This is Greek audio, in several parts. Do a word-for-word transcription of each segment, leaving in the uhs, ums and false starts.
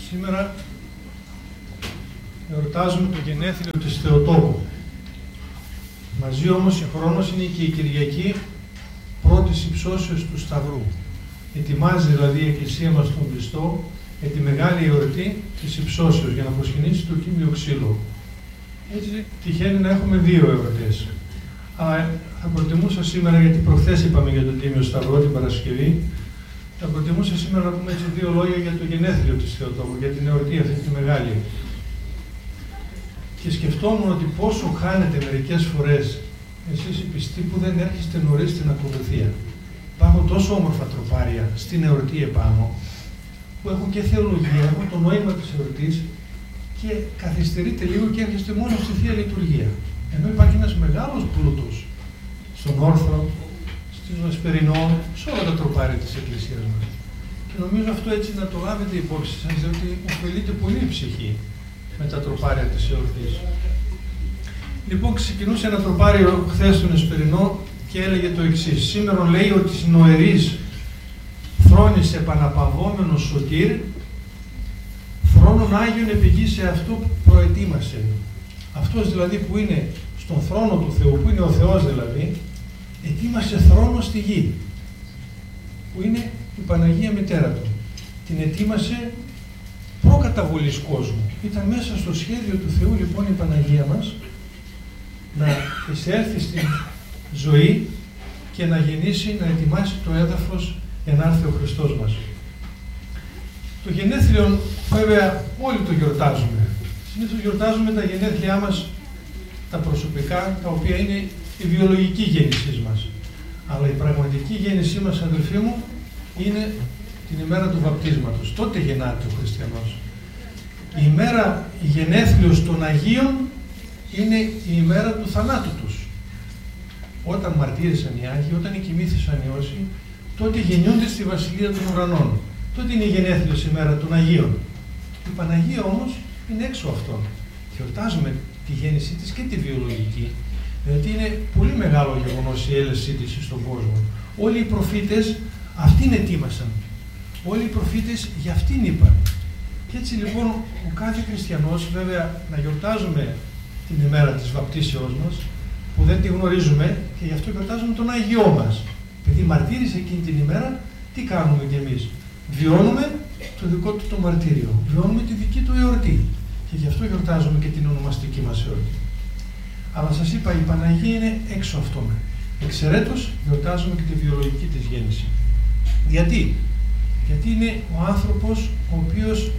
Σήμερα εορτάζουμε το γενέθλιο της Θεοτόκου. Μαζί όμως συγχρόνως είναι και η Κυριακή πρώτης υψώσεως του Σταυρού. Ετοιμάζει δηλαδή η Εκκλησία μας τον Χριστό για τη μεγάλη εορτή της υψώσεως για να προσκυνήσει το Κύμιο Ξύλο. Έτσι τυχαίνει να έχουμε δύο εορτές. Αλλά θα προτιμούσα σήμερα, γιατί προχθές είπαμε για τον Τίμιο Σταυρό την Παρασκευή, θα προτιμούσα σήμερα να πούμε έτσι δύο λόγια για το γενέθλιο της Θεοτόκου, για την εορτή αυτή τη μεγάλη. Και σκεφτόμουν ότι πόσο χάνετε μερικές φορές εσείς οι πιστοί που δεν έρχεστε νωρίς στην ακολουθία. Υπάρχουν τόσο όμορφα τροπάρια στην εορτή επάνω, που έχουν και θεολογία, έχουν το νόημα της εορτής και καθυστερείτε λίγο και έρχεστε μόνο στη Θεία Λειτουργία. Ενώ υπάρχει ένας μεγάλος πλούτος στον όρθρο, στον Βεσπερινό, σε όλα τα τροπάρια της Εκκλησίας μας. Και νομίζω αυτό έτσι να το λάβετε υπόψη σας, διότι ωφελείται πολύ η ψυχή με τα τροπάρια της εορτής. Λοιπόν, ξεκινούσε ένα τροπάριο χθες στον Εσπερινό και έλεγε το εξής. Σήμερα λέει ότι νοερής θρόνης επαναπαυόμενος σωτήρ, θρόνον Άγιον επηγήσε αυτό που προετοίμασε. Αυτός δηλαδή που είναι στον θρόνο του Θεού, που είναι ο Θεός δηλαδή, ετοίμασε θρόνο στη γη, που είναι η Παναγία Μητέρα του. Την ετοίμασε προκαταβολής κόσμου. Ήταν μέσα στο σχέδιο του Θεού λοιπόν η Παναγία μας να εισέλθει στην ζωή και να γεννήσει, να ετοιμάσει το έδαφος για να έρθει ο Χριστός μας. Το γενέθλιο βέβαια όλοι το γιορτάζουμε. Συνήθως γιορτάζουμε τα γενέθλιά μας, τα προσωπικά, τα οποία είναι η βιολογική γέννησή μας. Αλλά η πραγματική γέννησή μας, αδελφοί μου, είναι την ημέρα του βαπτίσματος. Τότε γεννάται ο χριστιανός. Η ημέρα η γενέθλιος των Αγίων είναι η ημέρα του θανάτου τους. Όταν μαρτύρησαν οι Άγιοι, όταν κοιμήθησαν οι όσοι, τότε γεννιούνται στη Βασιλεία των Ουρανών. Τότε είναι η γενέθλιος ημέρα των Αγίων. Η Παναγία όμως είναι έξω αυτών. Γιορτάζουμε τη γέννησή της και τη βιολογική, γιατί είναι πολύ μεγάλο γεγονός η έλευσή της στον κόσμο. Όλοι οι προφήτες αυτήν ετοίμασαν. Όλοι οι προφήτες για αυτήν είπαν. Και έτσι λοιπόν ο κάθε χριστιανός, βέβαια να γιορτάζουμε την ημέρα της βαπτίσεώς μας, που δεν τη γνωρίζουμε και γι' αυτό γιορτάζουμε τον Άγιό μας. Επειδή μαρτύρησε εκείνη την ημέρα, τι κάνουμε κι εμείς? Βιώνουμε το δικό του το μαρτύριο, βιώνουμε τη δική του εορτή και γι' αυτό γιορτάζουμε και την ονομαστική μας εορτή. Αλλά σας είπα, η Παναγία είναι έξω αυτόν. Εξαιρέτως γιορτάζουμε και τη βιολογική της γέννηση. Γιατί? Γιατί είναι ο άνθρωπος ο οποίος,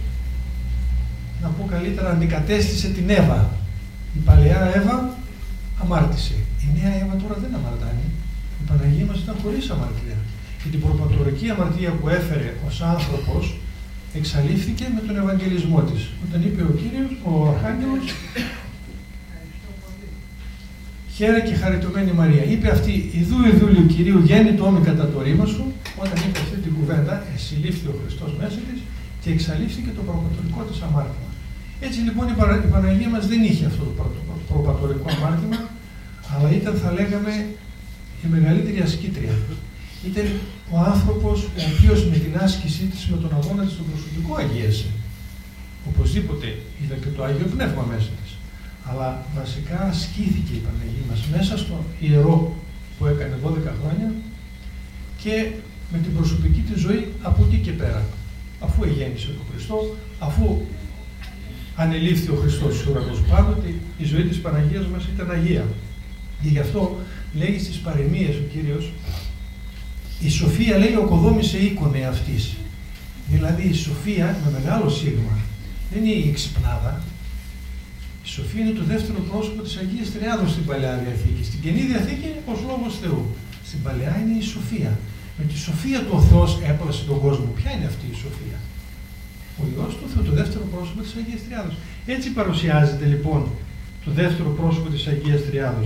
να πω καλύτερα, αντικατέστησε την Εύα. Η παλαιά Εύα αμάρτησε. Η νέα Εύα τώρα δεν αμαρτάνει. Η Παναγία μας ήταν χωρίς αμαρτία. Και την προπατορική αμαρτία που έφερε ως άνθρωπος εξαλείφθηκε με τον Ευαγγελισμό της. Όταν είπε ο Κύριος, ο Αρχάγγελος, χαίρε και χαριτωμένη Μαρία. Είπε αυτή, ιδού ιδούλιου Κυρίου γέννητο όμοι κατά το ρήμα σου. Όταν είπε αυτή την κουβέντα, εσυλλήφθη ο Χριστός μέσα της και εξαλείφθηκε το προπατορικό της αμάρτημα. Έτσι λοιπόν η, Παρα... η Παναγία μας δεν είχε αυτό το προπατορικό αμάρτημα, αλλά ήταν, θα λέγαμε, η μεγαλύτερη ασκήτρια. Ήταν ο άνθρωπος ο οποίος με την άσκησή της, με τον αγώνα της, τον προσωπικό αγίασε. Οπωσδήποτε είδα και το Άγιο Πνεύμα μέσα της. Αλλά βασικά ασκήθηκε η Παναγία μας μέσα στο ιερό που έκανε δώδεκα χρόνια και με την προσωπική της ζωή από εκεί και πέρα. Αφού εγέννησε τον Χριστό, αφού ανελήφθη ο Χριστός στους ουρανούς, πάντοτε η ζωή της Παναγίας μας ήταν Αγία. Και γι' αυτό λέγει στις παροιμίες ο Κύριος, η Σοφία, λέει, οκοδόμησε οίκονε αυτής. Δηλαδή η Σοφία με μεγάλο σίγμα δεν είναι η ξυπνάδα. Η Σοφία είναι το δεύτερο πρόσωπο της Αγίας Τριάδος στην Παλαιά Διαθήκη. Στην Καινή Διαθήκη ως Λόγος Θεού. Στην Παλαιά είναι η Σοφία. Με τη Σοφία του ο Θεός έπλασε τον κόσμο. Ποια είναι αυτή η Σοφία? Ο Υιός του Θεού, το δεύτερο πρόσωπο της Αγίας Τριάδος. Έτσι παρουσιάζεται λοιπόν το δεύτερο πρόσωπο της Αγίας Τριάδος.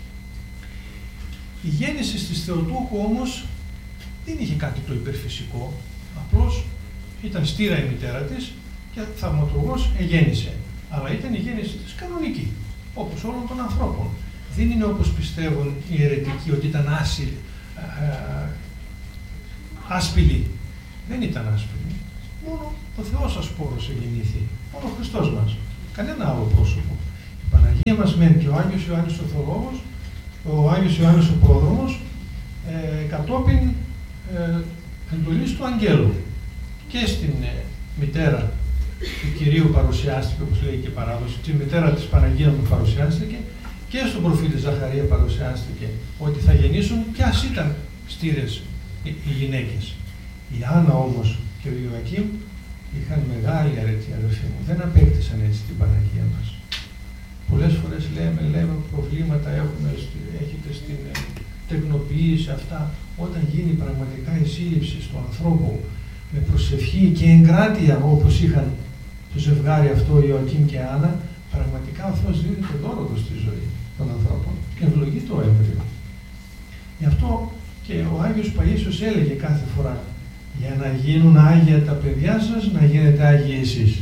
Η γέννηση της Θεοτόκου όμως δεν είχε κάτι το υπερφυσικό. Απλώς ήταν στήρα η μητέρα της και θαυματουργός εγέννησε. Αλλά ήταν η γέννηση της κανονική, όπως όλων των ανθρώπων. Δεν είναι όπως πιστεύουν οι αιρετικοί ότι ήταν άσυλη, άσπηλη. Δεν ήταν άσπηλη. μόνο ο Θεός σας πόρος γεννήθη, μόνο ο Χριστός μας, κανένα άλλο πρόσωπο. Η Παναγία μας μένει και ο Άγιος Ιωάννης ο Θεολόγος, ο Άγιος Ιωάννης ο Πρόδρομος, ε, κατόπιν ε, εντολής του Αγγέλου. Και στην ε, μητέρα του Κυρίου παρουσιάστηκε, όπως λέει και η παράδοση, τη μητέρα της Παναγίας μου παρουσιάστηκε, και στον προφήτη Ζαχαρία παρουσιάστηκε ότι θα γεννήσουν και ας ήταν στήρες οι, οι γυναίκες. Η Άννα όμως και ο Ιωακήμ είχαν μεγάλη αρετή, αδερφοί μου, δεν απέκτησαν έτσι την Παναγία μας. Πολλές φορές λέμε, λέμε προβλήματα έχουμε, έχετε στην ε, τεκνοποίηση αυτά, όταν γίνει πραγματικά η σύλληψη στον ανθρώπο με προσευχή και εγκράτεια όπως είχαν το ζευγάρι αυτό Ιωακήμ και Άννα, πραγματικά ο Θεός δίνει τον δώρο του στη ζωή των ανθρώπων και ευλογεί το έμβριο. Γι' αυτό και ο Άγιος Παΐσιος έλεγε κάθε φορά, για να γίνουν άγια τα παιδιά σας, να γίνετε άγιοι εσείς.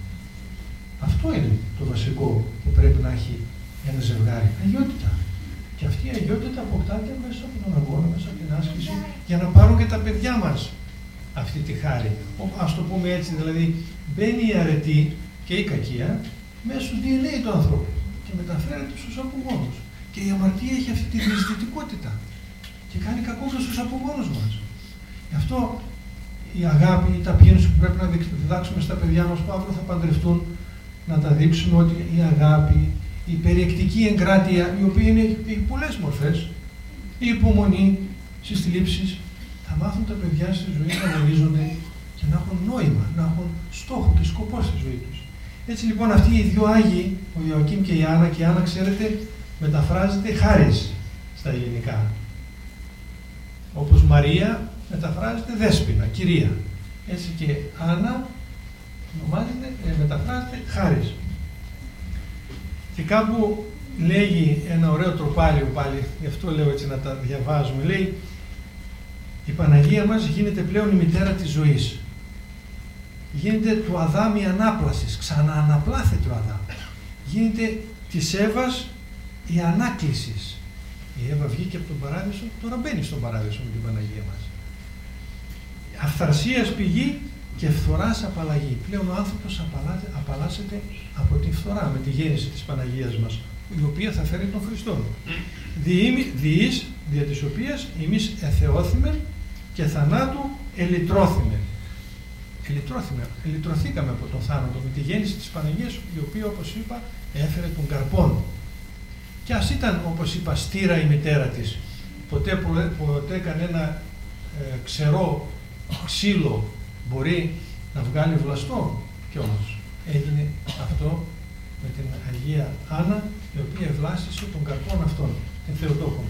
Αυτό είναι το βασικό που πρέπει να έχει ένα ζευγάρι, αγιότητα. Και αυτή η αγιότητα αποκτάται μέσα από τον αγώνα, μέσα από την άσκηση, για να πάρουν και τα παιδιά μας αυτή τη χάρη. Ας το πούμε έτσι, δηλαδή μπαίνει η αρετή και η κακία μέσα στο ντι εν έι του ανθρώπου και μεταφέρεται στους απογόνους. Και η αμαρτία έχει αυτή τη διαισθητικότητα και κάνει κακό στους απογόνους μας. Γι' αυτό η αγάπη, η ταπείνωση που πρέπει να διδάξουμε στα παιδιά μας που αύριο θα παντρευτούν, να τα δείξουμε ότι η αγάπη, η περιεκτική εγκράτεια, η οποία είναι οι πολλές μορφές, η υπομονή στις θλίψεις, θα μάθουν τα παιδιά στη ζωή να αγωνίζονται και να έχουν νόημα, να έχουν στόχο και σκοπό στη ζωή τους. Έτσι λοιπόν αυτοί οι δύο Άγιοι, ο Ιωακήμ και η Άννα, και η Άννα ξέρετε μεταφράζεται χάρις στα ελληνικά. Όπως Μαρία μεταφράζεται δέσποινα, κυρία. Έτσι και Άννα ονομάζεται, ε, μεταφράζεται χάρις. Και κάπου λέγει ένα ωραίο τροπάριο πάλι, γι' αυτό λέω έτσι να τα διαβάζουμε, λέει η Παναγία μας γίνεται πλέον η μητέρα της ζωής. Γίνεται του Αδάμ η ανάπλασης, ξανααναπλάθεται ο Αδάμ. Γίνεται της Εύας η ανάκλησης. Η Εύα βγήκε από τον παράδεισο, τώρα μπαίνει στον παράδεισο με την Παναγία μας. Αυθαρσίας πηγή και φθοράς απαλλαγή. Πλέον ο άνθρωπος απαλλάσσεται από τη φθορά με τη γέννηση της Παναγίας μας, η οποία θα φέρει τον Χριστό. Διείς, δια της οποίας εμείς εθεώθημεν και θανάτου ελυτρώθημεν. Ελυτρώθημεν, ελυτρωθήκαμε από τον θάνατο με τη γέννηση της Παναγίας, η οποία, όπως είπα, έφερε τον καρπόν. Και ας ήταν, όπως είπα, στήρα η μητέρα της, ποτέ, ποτέ κανένα ε, ξερό ξύλο μπορεί να βγάλει βλαστό, κι όμως έγινε αυτό με την Αγία Άννα, η οποία ευλάστησε τον καρπόν αυτόν, την Θεοτόκον.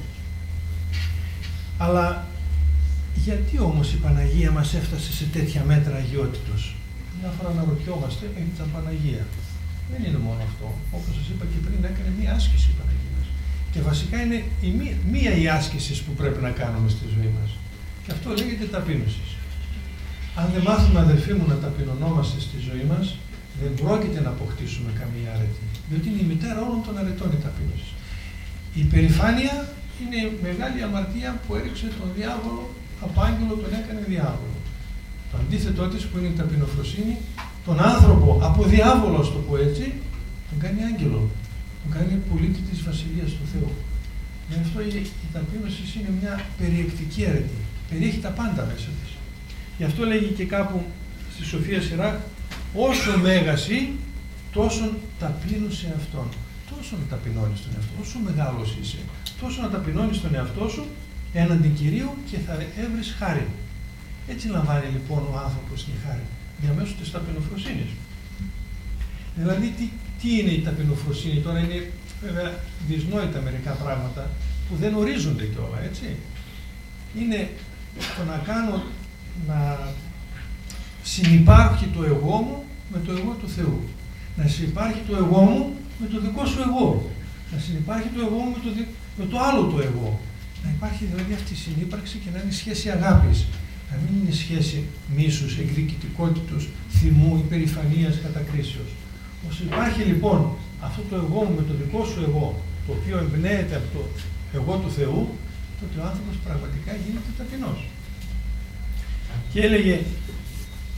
Αλλά γιατί όμως η Παναγία μας έφτασε σε τέτοια μέτρα αγιότητος? Μια φορά να ρωτιόμαστε, έχει τα Παναγία. Δεν είναι μόνο αυτό. Όπως σας είπα και πριν, έκανε μία άσκηση η Παναγία μας. Και βασικά είναι η μία, μία η άσκηση που πρέπει να κάνουμε στη ζωή μας. Και αυτό λέγεται ταπείνωση. Αν δεν μάθουμε, αδελφοί μου, να ταπεινωνόμαστε στη ζωή μας, δεν πρόκειται να αποκτήσουμε καμία αρετή. Διότι είναι η μητέρα όλων των αρετών η ταπείνωση. Η υπερηφάνεια είναι μεγάλη αμαρτία που έριξε τον διάβολο, απάγγελο τον έκανε διάβολο. Το αντίθετό της, που είναι η ταπεινοφροσύνη, τον άνθρωπο από διάβολο, ας το πω έτσι, τον κάνει άγγελο. Τον κάνει πολίτη της Βασιλείας του Θεού. Γι' αυτό η, η ταπείνωση είναι μια περιεκτική αρετή. Περιέχει τα πάντα μέσα της. Γι' αυτό λέγει και κάπου στη Σοφία Σιράχ, όσο μέγας ή, τόσο ταπείνωσε αυτόν. Τόσο να ταπεινώνεις τον εαυτό σου, όσο μεγάλος είσαι, τόσο να ταπεινώνεις τον εαυτό σου έναντι Κυρίου και θα έβρεις χάρη. Έτσι λαμβάνει λοιπόν ο άνθρωπος την χάρη, διαμέσου της ταπεινοφροσύνης. Δηλαδή, τι, τι είναι η ταπεινοφροσύνη? Τώρα είναι βέβαια δυσνόητα μερικά πράγματα που δεν ορίζονται κιόλα, έτσι. Είναι το να κάνω, να συνυπάρχει το εγώ μου με το εγώ του Θεού. Να συνυπάρχει το εγώ μου με το δικό σου εγώ. Να συνυπάρχει το εγώ μου με το, δι... με το άλλο το εγώ. Να υπάρχει δηλαδή αυτή η συνύπαρξη και να είναι σχέση αγάπης. Να μην είναι σχέση μίσους, εκδικητικότητος, θυμού, υπερηφανίας, κατακρίσεως. Όσο υπάρχει λοιπόν αυτό το εγώ μου με το δικό σου εγώ, το οποίο εμπνέεται από το εγώ του Θεού, τότε ο άνθρωπος πραγματικά γίνεται ταπεινός. Και έλεγε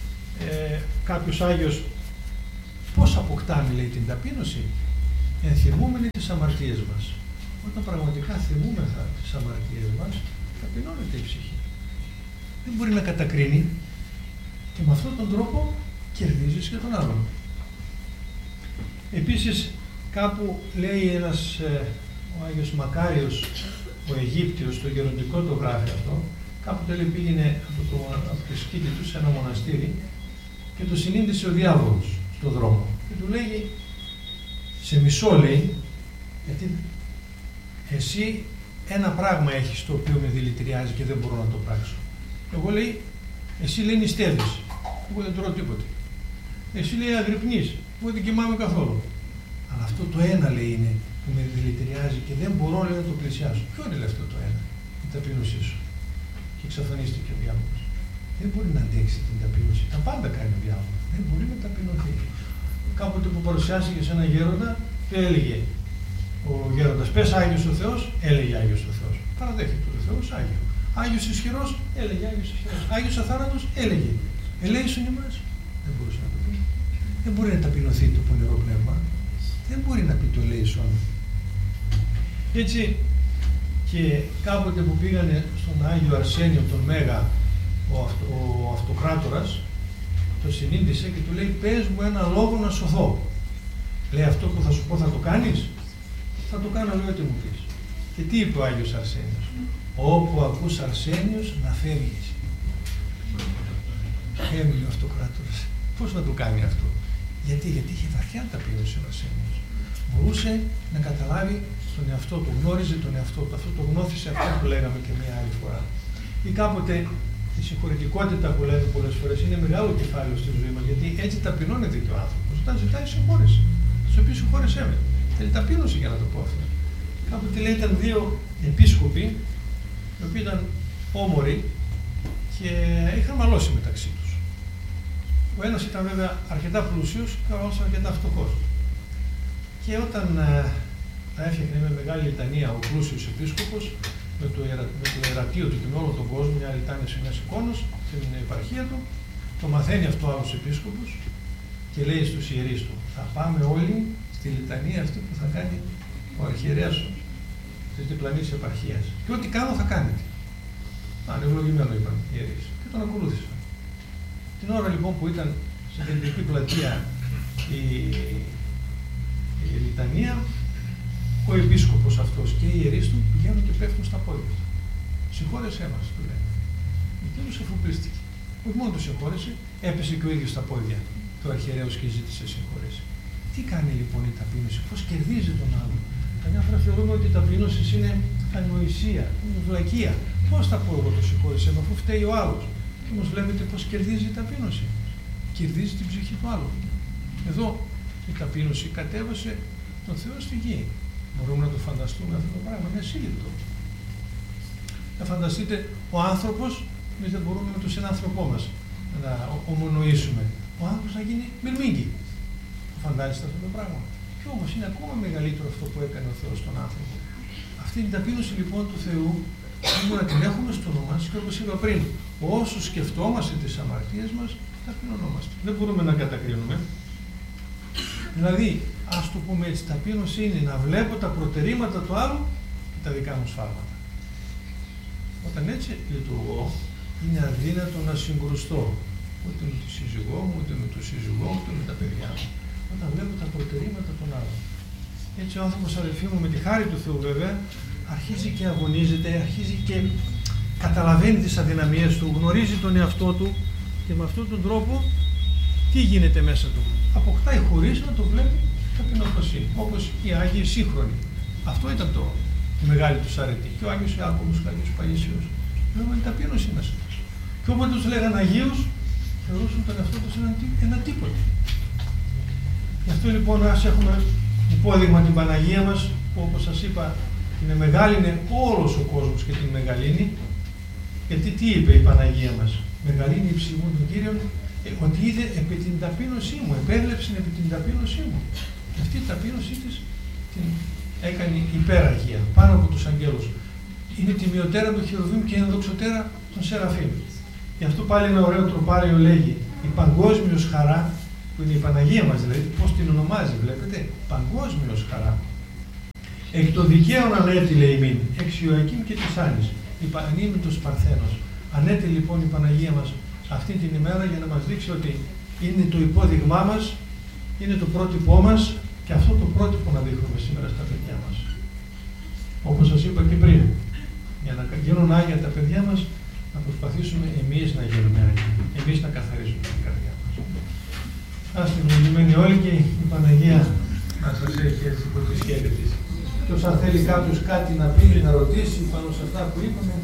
ε, κάποιος Άγιος πώς αποκτάμε, λέει, την ταπείνωση? Ενθυμούμενοι τις αμαρτίες μας. Όταν πραγματικά θυμούμεθα τις αμαρτίες μας, ταπεινώνεται η ψυχή. Δεν μπορεί να κατακρίνει και με αυτόν τον τρόπο κερδίζεις και τον άλλον. Επίσης κάπου λέει ένας, ε, ο Άγιος Μακάριος, ο Αιγύπτιος, το γεροντικό το γράφει αυτό, κάποτε λέει πήγαινε από, το, από τη σκήτη του σε ένα μοναστήρι και το συνήντησε ο διάβολος στον δρόμο και του λέγει, σε μισό, λέει, γιατί εσύ ένα πράγμα έχεις το οποίο με δηλητηριάζει και δεν μπορώ να το πράξω. Εγώ, λέει, εσύ, λέει, νηστεύεις, εγώ δεν τρώω τίποτε. Εσύ, λέει, αγρυπνείς, εγώ δεν κοιμάμαι καθόλου. Αλλά αυτό το ένα, λέει, είναι που με δηλητηριάζει και δεν μπορώ, λέει, να το πλησιάσω. Ποιο είναι, λέει, αυτό το ένα? Η ταπείνωσή σου. Και εξαφανίστηκε ο διάβολος. Δεν μπορεί να αντέξει την ταπείνωση. Τα πάντα κάνει ο διάβολος. Δεν μπορεί να ταπεινωθεί. Κάποτε που παρουσιάστηκε σε έναν γέροντα, του έλεγε ο γέροντας, πες Άγιος ο Θεός, έλεγε Άγιος ο Θεός. Παραδέχεται ο Θεός Άγιο. Άγιος ισχυρός, έλεγε Άγιος ισχυρός. Άγιος αθάνατος, έλεγε. Ελέησον ημάς. Δεν μπορούσε να το πει. Δεν μπορεί να ταπεινωθεί το πονηρό πνεύμα. Δεν μπορεί να πει το ελέησον. Έτσι, και κάποτε που πήγανε στον Άγιο Αρσένιο τον Μέγα, ο, αυτο, ο αυτοκράτορας, το συνήντησε και του λέει, πες μου ένα λόγο να σωθώ. Λέει, αυτό που θα σου πω θα το κάνεις? Θα το κάνω, λέει, ό,τι μου πεις. Και τι είπε ο Άγιος Αρσένιος? Όπου ακούς Αρσένιος να φεύγεις. Έμεινε ο αυτοκράτορας. Πώς να το κάνει αυτό? Γιατί, γιατί είχε βαθιά ταπείνωση ο Αρσένιος. Μπορούσε να καταλάβει τον εαυτό του, γνώριζε τον εαυτό του, αυτό το γνώθησε, αυτό που λέγαμε και μια άλλη φορά. Ή κάποτε η συγχωρητικότητα που λέμε πολλές φορές είναι μεγάλο κεφάλαιο στη ζωή μας, γιατί έτσι ταπεινώνεται και ο άνθρωπος. Όταν ζητάει συγχώρεση, του οποίους συγχώρεσέ με. Θέλει ταπείνωση για να το πω αυτό. Κάποτε, λέει, ήταν δύο επίσκοποι, οι οποίοι ήταν όμοροι και είχαν μαλώσει μεταξύ τους. Ο ένας ήταν βέβαια αρκετά πλούσιος και ο άλλος αρκετά φτωχός. Και όταν ε, τα έφτιαχνε με μεγάλη λιτανία ο πλούσιος επίσκοπος, με το, ιερα, με το ιερατείο του και με όλο τον κόσμο, μια λιτάνια σε μια εικόνος, στην επαρχία του, το μαθαίνει αυτό ο άλλος επίσκοπος και λέει στους ιερείς του, θα πάμε όλοι στη λιτανία αυτή που θα κάνει ο αρχιερέας της διπλανής επαρχίας. Και ό,τι κάνω θα κάνετε. Α, είναι ευλογημένο, είπαν οι ιερείς. Και τον ακολούθησαν. Την ώρα λοιπόν που ήταν στην κεντρική πλατεία η, η λιτανία, ο επίσκοπος αυτός και οι ιερείς του πηγαίνουν και πέφτουν στα πόδια του. Συγχώρεσέ μας, του λένε. Εκείνος αφοπλίστηκε. Όχι μόνο του συγχώρεσε, έπεσε και ο ίδιος στα πόδια του αρχιερέως και ζήτησε συγχώρεση. Τι κάνει λοιπόν η ταπείνωση, πώς κερδίζει τον άλλον? Καμιά φορά θεωρούμε ότι η ταπείνωση είναι ανοησία, είναι βλακεία. Πώς θα πω εγώ το συγχώρεσέ με, αφού φταίει ο άλλος? Και όμως βλέπετε πώς κερδίζει η ταπείνωση. Κερδίζει την ψυχή του άλλου. Εδώ η ταπείνωση κατέβασε τον Θεό στη γη. Μπορούμε να το φανταστούμε αυτό το πράγμα, είναι ασύλληπτο. Να φανταστείτε, ο άνθρωπος, εμείς δεν μπορούμε με τον συνάνθρωπό μας να ομονοήσουμε. Ο άνθρωπος να γίνει μυρμήγκι. Φαντάζεστε αυτό το πράγμα. Και όμως είναι ακόμα μεγαλύτερο αυτό που έκανε ο Θεός στον άνθρωπο. Αυτή την ταπείνωση λοιπόν του Θεού μπορούμε να την έχουμε στο νου μας και όπως είπα πριν, όσο σκεφτόμαστε τις αμαρτίες μας, ταπεινωνόμαστε. Δεν μπορούμε να κατακρίνουμε. Δηλαδή, ας το πούμε έτσι, ταπείνωση είναι να βλέπω τα προτερήματα του άλλου και τα δικά μου σφάλματα. Όταν έτσι λειτουργώ, είναι αδύνατο να συγκρουστώ ούτε με τη σύζυγό μου, ούτε με τον σύζυγό μου, ούτε με τα παιδιά μου. Όταν βλέπω τα προτερήματα των άλλων. Έτσι ο άνθρωπος, αδελφοί μου, με τη χάρη του Θεού βέβαια, αρχίζει και αγωνίζεται, αρχίζει και καταλαβαίνει τις αδυναμίες του, γνωρίζει τον εαυτό του και με αυτόν τον τρόπο τι γίνεται μέσα του? Αποκτάει χωρίς να το βλέπει ταπεινοφροσύνη, όπως οι Άγιοι σύγχρονοι. Αυτό ήταν το η μεγάλη τους αρετή. Και ο Άγιος Ιάκωβος και ο Άγιος Παΐσιος βλέπουν την ταπείνωση μέσα τους. Και όποτε τους λέγανε Αγίους, θεωρούσαν τον εαυτό τους ένα, ένα τίποτα. Γι' αυτό λοιπόν ας έχουμε υπόδειγμα την Παναγία μας, που όπως σας είπα είναι μεγάλη, είναι όλος ο κόσμος και την μεγαλύνει. Γιατί τι είπε η Παναγία μας? Μεγαλύνει η ψυχή μου των Κύριων, ε, ότι είδε επί την ταπείνωσή μου, επέβλεψε επί την ταπείνωσή μου. Και αυτή η ταπείνωσή της την έκανε υπεραγία, πάνω από τους αγγέλους. Είναι τιμιωτέρα του Χερουβίμ και ενδοξωτέρα των Σεραφείμ. Γι' αυτό πάλι ένα ωραίο τροπάριο λέγει, η παγκόσμιος χαρά, που είναι η Παναγία μας δηλαδή, πώς την ονομάζει, βλέπετε, παγκόσμιος χαρά. Εκ το δικαίων ανέτη λέει μην, εξ Ιωακήμ και της Άνης, υπανήμητος Παρθένος. Ανέτη λοιπόν η Παναγία μας αυτή την ημέρα για να μας δείξει ότι είναι το υπόδειγμά μας, είναι το πρότυπό μας και αυτό το πρότυπο να δείχνουμε σήμερα στα παιδιά μας. Όπως σας είπα και πριν, για να γίνουν άγια τα παιδιά μας, να προσπαθήσουμε εμείς να γίνουμε άγιοι, εμείς να καθαρίσουμε την καρδιά μας. Ας την ευλογημένη όλη και η Παναγία να σας έχει έτσι υπό τη σχέδια της. Και αν θέλει κάποιος κάτι να πει, να ρωτήσει πάνω σε αυτά που είπαμε.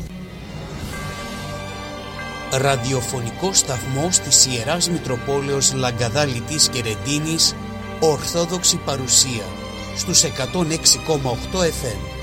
Ραδιοφωνικό σταθμός της Ιεράς Μητροπόλεως Λαγκαδά Λιτής και Ρεντίνης, Ορθόδοξη παρουσία, στους εκατόν έξι κόμμα οκτώ εφ εμ.